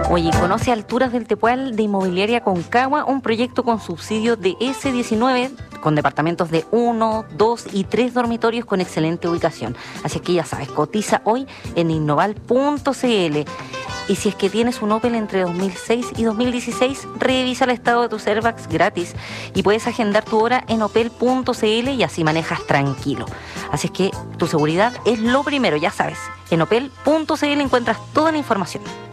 Oye, conoce Alturas del Tepual de Inmobiliaria Concagua, un proyecto con subsidio de S19 con departamentos de 1, 2 y 3 dormitorios con excelente ubicación. Así que ya sabes, cotiza hoy en innoval.cl. Y si es que tienes un Opel entre 2006 y 2016, revisa el estado de tus airbags gratis y puedes agendar tu hora en opel.cl y así manejas tranquilo. Así es que tu seguridad es lo primero, ya sabes. En opel.cl encuentras toda la información.